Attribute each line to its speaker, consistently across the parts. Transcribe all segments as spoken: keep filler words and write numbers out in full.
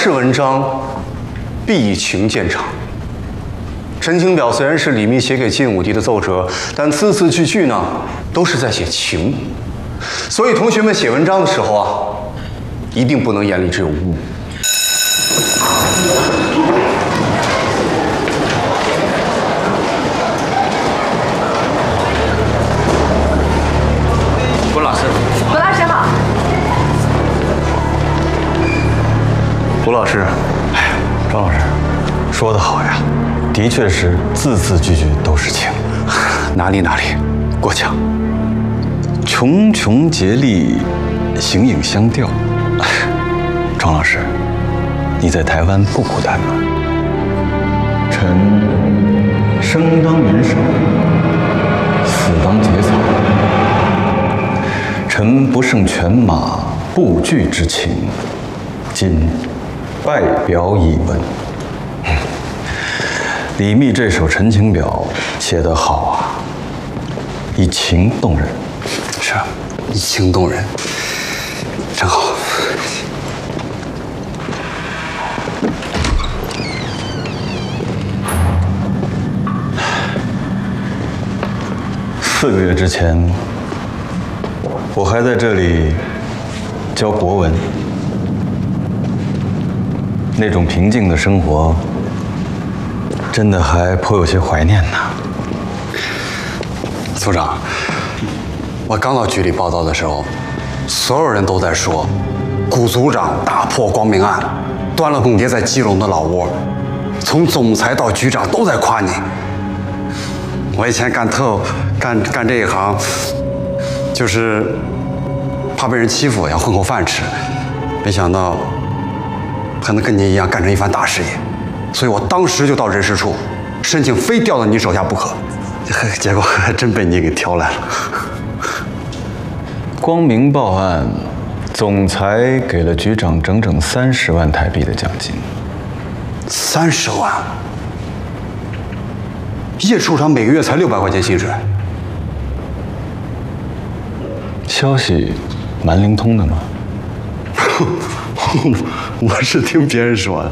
Speaker 1: 是文章，必以情见长。《陈情表》虽然是李密写给晋武帝的奏折，但字字句句呢都是在写情，所以同学们写文章的时候啊，一定不能眼里只有污。
Speaker 2: 郭老师，
Speaker 3: 罗老师好。
Speaker 1: 吴老师，
Speaker 4: 哎，张老师，说得好呀，的确是字字句句都是情。
Speaker 1: 哪里哪里，过奖。
Speaker 4: 茕茕孑立，形影相吊。庄老师，你在台湾不孤单吗？臣生当元首，死当节草。臣不胜犬马不惧之情，今拜表以闻。李密这首《陈情表》写得好啊，以情动人。
Speaker 1: 是啊，以情动人，真好。
Speaker 4: 四个月之前，我还在这里教国文，那种平静的生活，真的还颇有些怀念呢。
Speaker 1: 组长，我刚到局里报道的时候，所有人都在说，谷组长打破光明案，端了更迭在基隆的老窝，从总裁到局长都在夸你。我以前干特干干这一行，就是怕被人欺负，要混口饭吃，没想到还能跟您一样干成一番大事业，所以我当时就到人事处申请非调到你手下不可，结果还真被你给挑来了。
Speaker 4: 光明报案，总裁给了局长整整三十万台币的奖金。
Speaker 1: 三十万？叶处长每个月才六百块钱薪水。
Speaker 4: 消息蛮灵通的嘛。
Speaker 1: 我是听别人说的。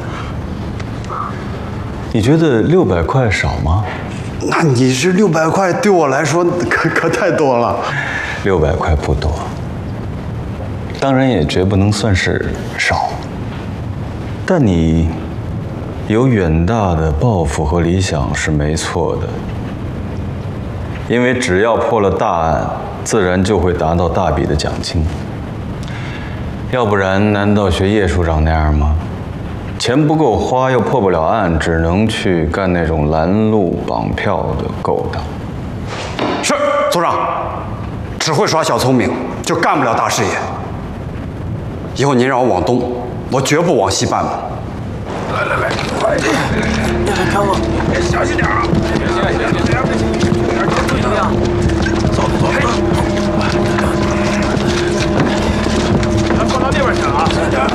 Speaker 4: 你觉得六百块少吗？
Speaker 1: 那你这六百块对我来说可可太多了。
Speaker 4: 六百块不多，当然也绝不能算是少。但你有远大的抱负和理想是没错的，因为只要破了大案，自然就会达到大笔的奖金。要不然，难道学叶处长那样吗？钱不够花，又破不了案，只能去干那种拦路绑票的勾当。
Speaker 1: 是，组长，只会耍小聪明，就干不了大事业。以后您让我往东，我绝不往西半步。
Speaker 2: 来来来，快点！看我，小心点啊！行行行，这样不行，这样注意怎么样？走走走。咱放到那边去啊！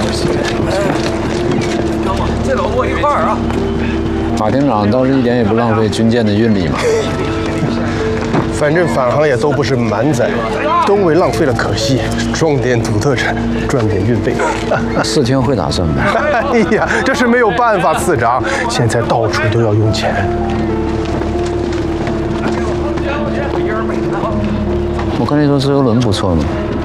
Speaker 2: 看我，这老多一块儿啊！
Speaker 5: 马厅长倒是一点也不浪费军舰的运力嘛。
Speaker 6: 反正返航也都不是满载，东为浪费了可惜，装点土特产，赚点运费。
Speaker 5: 四天会打算呗？
Speaker 6: 哎呀，这是没有办法，次长，现在到处都要用钱。
Speaker 5: 我看那艘自由轮不错嘛。